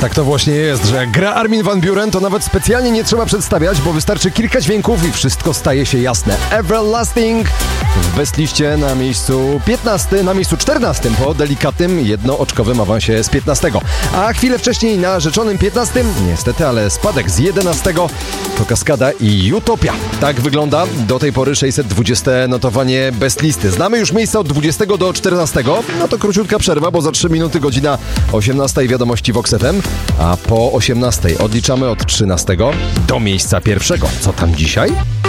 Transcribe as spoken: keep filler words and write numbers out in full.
Tak to właśnie jest, że jak gra Armin van Buuren, to nawet specjalnie nie trzeba przedstawiać, bo wystarczy kilka dźwięków i wszystko staje się jasne. Everlasting w bestliście na miejscu piętnastym, na miejscu czternastym po delikatnym jednooczkowym awansie z piętnastego. A chwilę wcześniej na rzeczonym piętnastym, niestety, ale spadek z jedenastego, to Kaskada i Utopia. Tak wygląda do tej pory sześćset dwudzieste notowanie bestlisty. Znamy już miejsca od dwudziestego do czternastego, no to króciutka przerwa, bo za trzy minuty godzina osiemnasta i wiadomości Vox F M, a po osiemnastej odliczamy od trzynastego do miejsca pierwszego. Co tam dzisiaj?